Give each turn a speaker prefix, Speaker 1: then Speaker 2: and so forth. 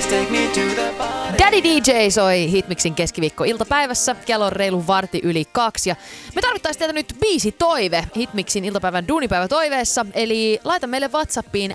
Speaker 1: Daddy DJ soi Hitmixin keskiviikko-iltapäivässä. Kello on reilu 1:15. Ja me tarvittaisiin teiltä nyt biisi toive Hitmixin iltapäivän duunipäivä toiveessa. Eli laita meille WhatsAppiin